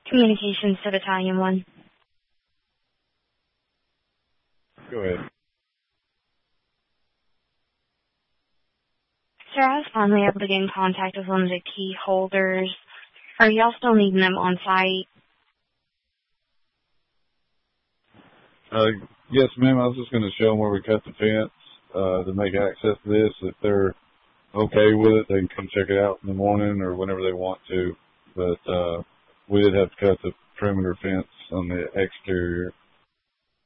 Communications to Battalion 1. Go ahead. Sir, I was finally able to get in contact with one of the key holders. Are y'all still needing them on site? Yes, ma'am. I was just going to show them where we cut the fence to make access to this. If they're okay with it, they can come check it out in the morning or whenever they want to. But we did have to cut the perimeter fence on the exterior.